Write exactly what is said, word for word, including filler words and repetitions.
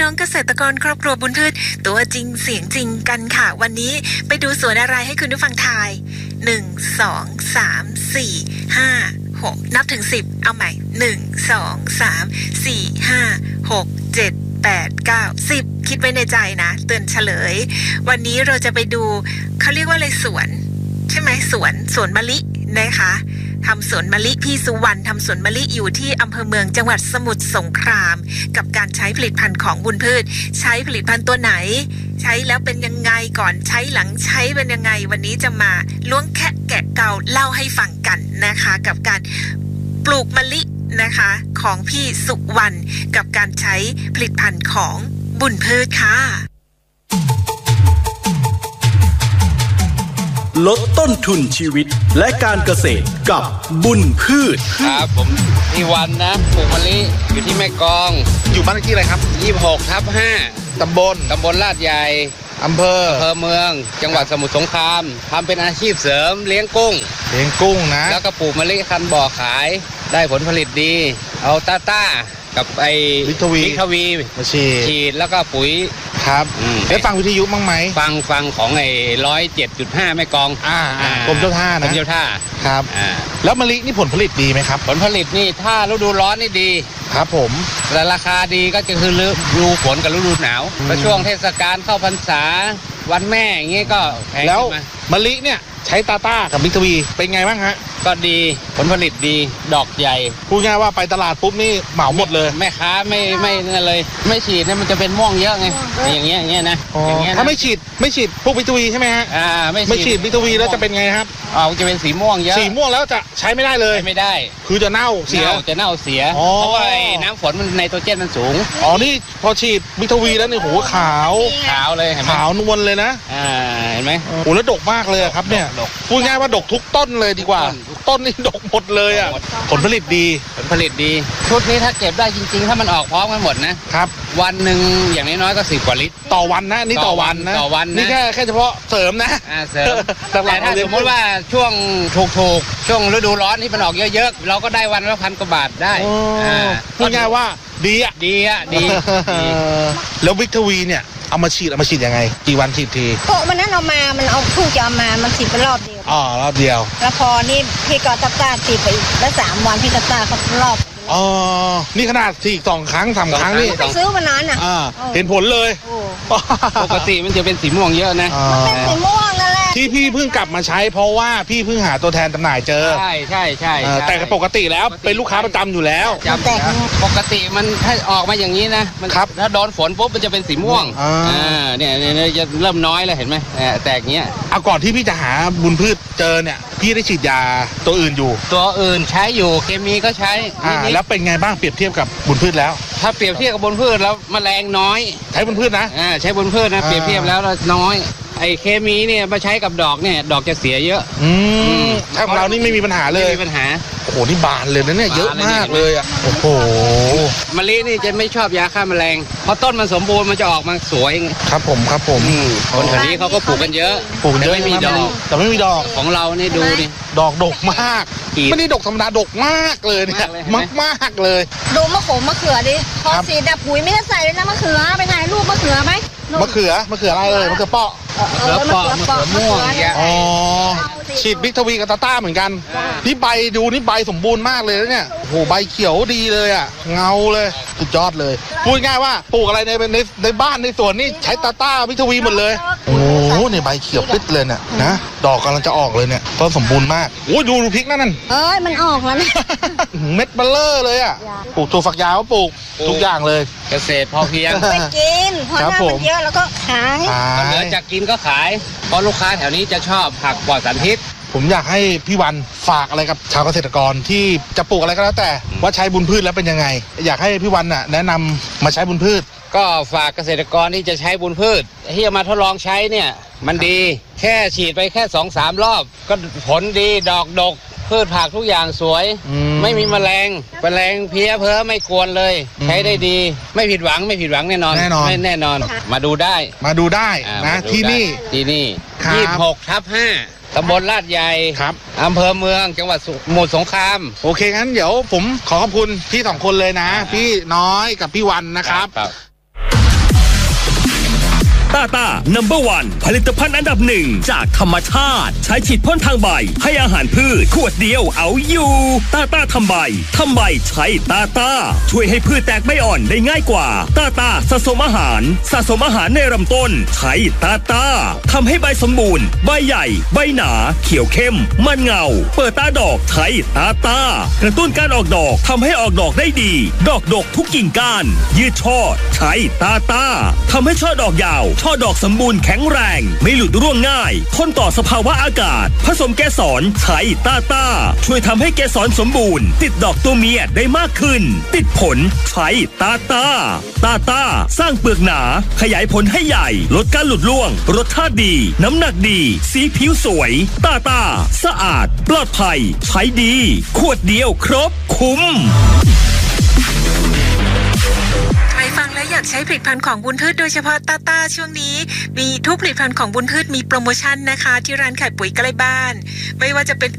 น้องเกษตรกรครอบครัวบุญพืชตัวจริงเสียงจริงกันค่ะวันนี้ไปดูสวนอะไรให้คุณผู้ฟังทายหนึ่ง สอง สาม สี่ ห้า หกนับถึงสิบเอาใหม่หนึ่ง สอง สาม สี่ ห้า หก เจ็ด แปด เก้า สิบคิดไว้ในใจนะเตือนเฉลยวันนี้เราจะไปดูเขาเรียกว่าอะไรสวนใช่ไหมสวนสวนมะลินะคะทำสวนมะลิพี่สุวรรณทำสวนมะลิอยู่ที่อำเภอเมืองจังหวัดสมุทรสงครามกับการใช้ผลิตภัณฑ์ของบุญพืชใช้ผลิตภัณฑ์ตัวไหนใช้แล้วเป็นยังไงก่อนใช้หลังใช้เป็นยังไงวันนี้จะมาล้วงแคะแกะเกาเล่าให้ฟังกันนะคะกับการปลูกมะลินะคะของพี่สุวรรณกับการใช้ผลิตภัณฑ์ของบุญพืชค่ะลดต้นทุนชีวิตและการเกษตรกับบุญพืชครับผมพี่วันนะปลูกมะลิอยู่ที่แม่กลองอยู่บ้านเลขที่อะไรครับยี่สิบหกทับห้าตำบลตำบลลาดใหญ่อำเภออำเภอเมืองจังหวัดสมุทรสงครามทำเป็นอาชีพเสริมเลี้ยงกุ้งเลี้ยงกุ้งนะแล้วก็ปลูกมะลิคันบ่อขายได้ผลผลิตดีเอาต้าต้ากับไอ้วิทวีวิทวีมาฉีดฉีดแล้วก็ปุ๋ยครับได้ฟังวิทยุบ้างไหมฟังฟังของไอ้ร้อยเจ็ดจุดห้าแม่กลองอ่ากรมเจ้าท่านะกรมเจ้าท่าครับแล้วมะลินี่ผลผลิตดีไหมครับผลผลิตนี่ถ้าฤดูร้อนนี่ดีครับผมแต่ราคาดีก็จะคือฤดูฝนกับฤดูหนาวแล้วช่วงเทศกาลเข้าพรรษาวันแม่อย่างงี้ก็แพงแล้วมะลิเนี่ยใช้ตาต้ากับวิทวีเป็นไงบ้างฮะก็ดีผลผลิตดีดอกใหญ่พูดง่ายว่าไปตลาดปุ๊บนี่เหมาหมดเลยแม่ค้าไม่ไม่นั่นเลยไม่ฉีดเนี่ยมันจะเป็นม่วงเยอะไงอย่างเงี้ยอย่างเงี้ยนะอย่างเงี้ยถ้าไม่ฉีดไม่ฉีดพวกวิทวีใช่ไหมฮะอ่าไม่ไม่ฉีดวิทวีแล้วจะเป็นไงครับอ๋อจะเป็นสีม่วงเยอะสีม่วงแล้วจะใช้ไม่ได้เลยไม่ได้คือจะเน่าเสียจะเน่าเสียเพราะว่าน้ำฝนมันไนโตรเจนมันสูงอ๋อนี่พอฉีดวิทวีแล้วนี่โหขาวขาวเลยเห็นไหมขาวนวลเลยนะอ่าเห็นไหมโอ้แล้วดกมากเลยครับเนี่ยพูดง่ายว่าดกทุกต้นเลยดีกว่าต้นนี่ดกหมดเลยอ่ะผลผลิตดีผลผลิตดีชุดนี้ถ้าเก็บได้จริงๆถ้ามันออกพร้อมกันหมดนะครับวันหนึ่งอย่างน้อยๆก็สิบกว่าลิตรต่อวันนะนี่ต่อวันนะต่อวันนี่แค่แค่เฉพาะเสริมนะอ่าเสริมแต่ถ้าสมมติว่าช่วงถูกๆช่วงฤดูร้อนที่มันออกเยอะๆเราก็ได้วันละพันกว่าบาทได้อ่าพูดง่ายว่าดีอ่ะดีอ่ะดีแล้ววิทวีเนี่ยเอามาฉีดเอามาฉีดยังไงกี่วันฉีดทีก็มันนั้นเอามามันเอาเพิ่งจะเอามามันฉีดไปรอบเดียวอ๋อรอบเดียวแล้วพอนี่พี่ก็ตัดตาฉีดไปแล้วสามวันพี่ตัดตาเขารอบอ๋อนี่ขนาดฉีดสองครั้งสามครั้งนี่ไปซื้อมานานอ่ะเห็นผลเลยปกติมันจะเป็นสีม่วงเยอะนะมันเป็นสีม่วงนั่นแหละที่พี่เพิ่งกลับมาใช้เพราะว่าพี่เพิ่งหาตัวแทนจำหน่ายเจอใช่ใช่ใช่แต่ปกติแล้วเป็นลูกค้าประจำอยู่แล้วปกติมันถ้าออกมาอย่างนี้นะมันถ้าโดนฝนปุ๊บมันจะเป็นสีม่วงอ่าเนี่ยเนี่ยจะเริ่มน้อยแล้วเห็นไหมแตกเงี้ยเอาก่อนที่พี่จะหาบุญพืชเจอเนี่ยพี่ได้ฉีดยาตัวอื่นอยู่ตัวอื่นใช้อยู่เคมีก็ใช้อ่าแล้วเป็นไงบ้างเปรียบเทียบกับบุญพืชแล้วถ้าเปรียบเทียบกับบุญพืชแล้วแมลงน้อยใช้บุญพืชนะอ่าใช้บุญพืชนะเปรียบเทียบแล้วน้อยไอ้เคมีเนี่ยมาใช้กับดอกเนี่ยดอกจะเสียเยอะอืมถ้าของเรานี่ไม่มีปัญหาเลยไม่มีปัญหาโอ้โหนี่บานเลยนะเนี่ยเยอะมากเลยอ่ะโอ้โหมะลินี่จะไม่ชอบยาฆ่าแมลงเพราะต้นมันสมบูรณ์มันจะออกมาสวยครับผมครับผมคนแถวนี้เขาก็ปลูกกันเยอะปลูกเยอะไม่มีดอกแต่ไม่มีดอกของเรานี่ดูนี่ดอกดกมากไม่ได้ดกธรรมดาดกมากเลยเนี่ยมากมากเลยดูมะขมมะเขือดิพอสีดับปุ๋ยไม่ได้ใส่เลยนะมะเขือไปถ่ายรูปมะเขือไหมมะเขือมะเขืออะไรเลยมะเขือเปาะมะเขือเปาะมะเขือม่วงอ๋อฉีดบิ๊กทวีกับตาต้าเหมือนกันนี่ใบดูนี่ใบสมบูรณ์มากเลยเนี่ยโอ้โหใบเขียวดีเลยอ่ะเงาเลยสุดยอดเลยพูดง่ายว่าปลูกอะไรในในในบ้านในสวนนี่ใช้ตาต้าบิ๊กทวีหมดเลยโอ้โหเนี่ยใบเขียวปิดเลยเนี่ยนะดอกกำลังจะออกเลยเนี่ยต้นสมบูรณ์มากโอ้ยดูดูพริกนั่นนั่นเอ้ยมันออกแล้วเม็ดเบลเลอร์เลยอ่ะปลูกถั่วฝักยาวปลูกทุกอย่างเลยเกษตรพอเพียงไปกินพอหน้ามันเยอะแล้วก็ขายเหลือจากกินก็ขายเพราะลูกค้าแถวนี้จะชอบผักปลอดสารพิษผมอยากให้พี่วันฝากอะไรกับชาวเกษตรกรที่จะปลูกอะไรก็แล้วแต่ว่าใช้บุญพืชแล้วเป็นยังไงอยากให้พี่วันน่ะแนะนำมาใช้บุญพืชก็ฝากเกษตรกรที่จะใช้บุญพืชที่จะมาทดลองใช้เนี่ยมันดีแค่ฉีดไปแค่ สองสาม รอบก็ผลดีดอกดกพืชผักทุกอย่างสวยไม่มีแมลงแมลงเพี้ยเพ้อไม่กวนเลยใช้ได้ดีไม่ผิดหวังไม่ผิดหวังแน่นอนแน่นอนแน่นอนมาดูได้มาดูได้นะที่นี่ที่นี่ยี่สิบหกทับห้าตำบลลาดใหญ่ครับอำเภอเมืองจังหวัดสมุทรสงครามโอเคงั้นเดี๋ยวผมขอขอบคุณพี่สองคนเลยนะพี่น้อยกับพี่วันนะครับตาตา นัมเบอร์วัน ผลิตภัณฑ์อันดับหนึ่งจากธรรมชาติใช้ฉีดพ่นทางใบให้อาหารพืชขวดเดียวเอาอยู่ตาตาทำใบทำใบใช้ตาตาช่วยให้พืชแตกใบอ่อนได้ง่ายกว่าตาตาสะสมอาหารสะสมอาหารในลำต้นใช้ตาตาทำให้ใบสมบูรณ์ใบใหญ่ใบหนาเขียวเข้มมันเงาเปิดตาดอกใช้ตาตากระตุ้นการออกดอกทำให้ออกดอกได้ดีดอกดกทุกกิ่งก้านยืดช่อใช้ตาตาทำให้ช่อดอกยาวช่อดอกสมบูรณ์แข็งแรงไม่หลุดร่วงง่ายทนต่อสภาวะอากาศผสมเกสรใช้ตาตาช่วยทำให้เกสรสมบูรณ์ติดดอกตัวเมียได้มากขึ้นติดผลใช้ตาตาตาตาสร้างเปลือกหนาขยายผลให้ใหญ่ลดการหลุดร่วงรสชาติดีน้ำหนักดีสีผิวสวยตาตาสะอาดปลอดภัยใช้ดีขวดเดียวครบคุ้มใครฟังแล้วอยากใช้ผลิตภัณฑ์ของบุญพืชโดยเฉพาะตาตาช่วงนี้มีทุกผลิตภัณฑ์ของบุญพืชมีโปรโมชั่นนะคะที่ร้านขายปุ๋ยใกล้บ้านไม่ว่าจะเป็น